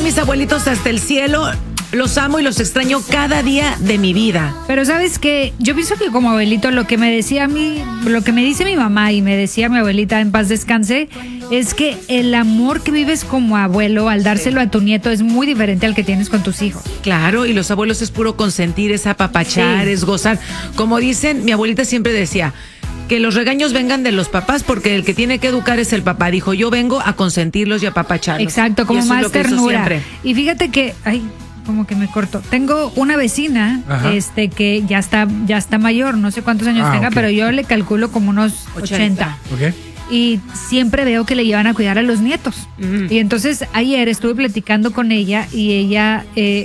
mis abuelitos hasta el cielo. Los amo y los extraño cada día de mi vida. Pero ¿sabes qué? Yo pienso que como abuelito lo que me decía a mí, lo que me dice mi mamá y me decía mi abuelita en paz descanse, es que el amor que vives como abuelo al dárselo a tu nieto es muy diferente al que tienes con tus hijos. Claro, y los abuelos es puro consentir, es apapachar, es gozar. Como dicen, mi abuelita siempre decía que los regaños vengan de los papás porque el que tiene que educar es el papá. Dijo, yo vengo a consentirlos y a apapacharlos. Exacto, como más ternura. Y fíjate que, como que me cortó. Tengo una vecina, que ya está mayor, no sé cuántos años tenga, pero yo le calculo como unos 80. Okay. Y siempre veo que le llevan a cuidar a los nietos. Y entonces ayer estuve platicando con ella y ella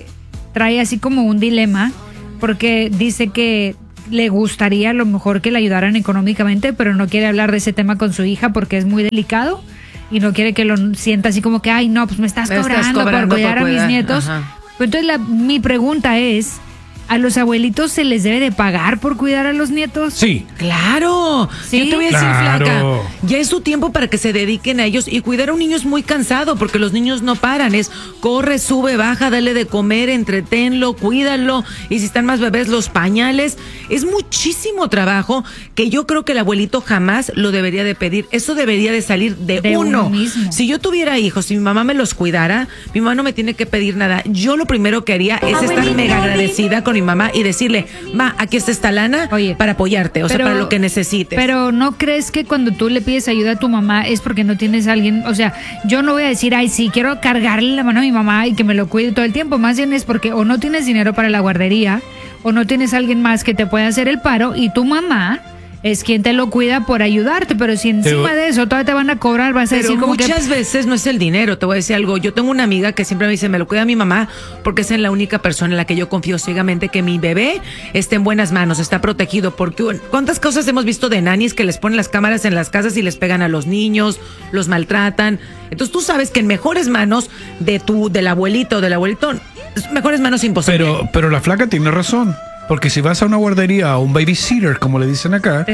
trae así como un dilema porque dice que le gustaría a lo mejor que le ayudaran económicamente, pero no quiere hablar de ese tema con su hija porque es muy delicado y no quiere que lo sienta así como que, ay, no, pues me estás cobrando por cuidar a mis nietos. Pero entonces mi pregunta es, ¿a los abuelitos se les debe de pagar por cuidar a los nietos? Sí. Claro. ¿Sí? Yo te voy a decir, flaca, ya es su tiempo para que se dediquen a ellos y cuidar a un niño es muy cansado porque los niños no paran, es corre, sube, baja, dale de comer, entretenlo, cuídalo y si están más bebés los pañales, es muchísimo trabajo que yo creo que el abuelito jamás lo debería de pedir, eso debería de salir de uno mismo. Si yo tuviera hijos, si mi mamá me los cuidara, mi mamá no me tiene que pedir nada, yo lo primero que haría es estar mega agradecida con mi mamá y decirle, aquí está esta lana para apoyarte, o sea, para lo que necesites. Pero ¿no crees que cuando tú le pides ayuda a tu mamá es porque no tienes a alguien? O sea, yo no voy a decir, ay, sí, quiero cargarle la mano a mi mamá y que me lo cuide todo el tiempo. Más bien es porque o no tienes dinero para la guardería o no tienes a alguien más que te pueda hacer el paro y tu mamá es quien te lo cuida por ayudarte, pero si encima de eso todavía te van a cobrar, vas a decir como muchas veces no es el dinero, te voy a decir algo, yo tengo una amiga que siempre me dice, me lo cuida mi mamá, porque es la única persona en la que yo confío ciegamente que mi bebé esté en buenas manos, está protegido, porque ¿cuántas cosas hemos visto de nannies que les ponen las cámaras en las casas y les pegan a los niños, los maltratan? Entonces tú sabes que en mejores manos del abuelito o del abuelito, mejores manos imposible. Pero la flaca tiene razón. Porque si vas a una guardería o un babysitter, como le dicen acá,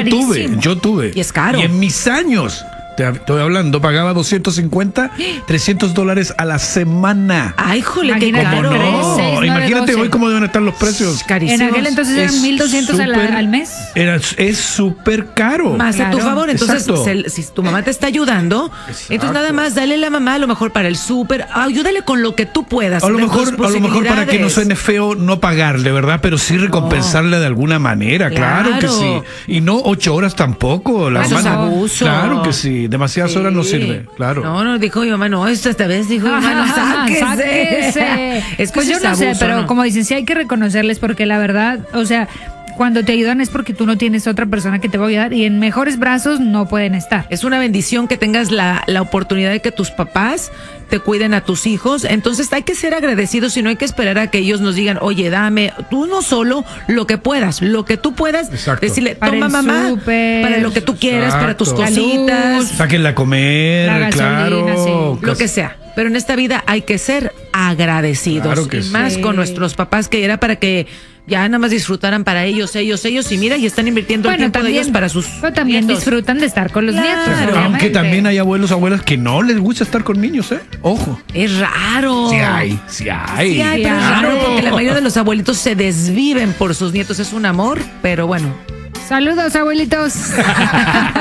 yo tuve. Y es caro. Y en mis años, te estoy hablando, pagaba $250, $300 a la semana. Ay, jole, qué caro. No, imagínate hoy cómo deben estar los precios. Carísimos. En aquel entonces eran 1,200 al mes. Es súper caro. Más a tu favor, entonces si tu mamá te está ayudando, entonces nada más dale a la mamá a lo mejor para el súper, ayúdale con lo que tú puedas. A lo mejor para que no suene feo no pagarle, ¿verdad? Pero sí recompensarle de alguna manera, claro que sí. Y no 8 horas tampoco. Eso es abuso. Claro que sí. Demasiadas horas no sirve, claro. No, dijo mi mamá, no, esta vez dijo mi mamá, no, sáquese. Es que pues yo no abuso, sé, pero como dicen, sí hay que reconocerles porque la verdad, o sea, cuando te ayudan es porque tú no tienes otra persona que te va a ayudar y en mejores brazos no pueden estar. Es una bendición que tengas la oportunidad de que tus papás te cuiden a tus hijos, entonces hay que ser agradecidos y no hay que esperar a que ellos nos digan, oye, dame, tú no solo lo que puedas, lo que tú puedas, decirle, toma mamá, para lo que tú quieras, para tus cositas. Sáquenla a comer, la gasolina, claro. Lo que sea. Pero en esta vida hay que ser agradecidos. Claro que y más con nuestros papás, que era para que ya nada más disfrutaran para ellos, y mira, y están invirtiendo el tiempo de ellos para sus pero también nietos. Disfrutan de estar con los nietos. Aunque también hay abuelos, abuelas que no les gusta estar con niños, Ojo. Es raro. Sí hay. Pero es raro porque la mayoría de los abuelitos se desviven por sus nietos. Es un amor, pero bueno. Saludos, abuelitos.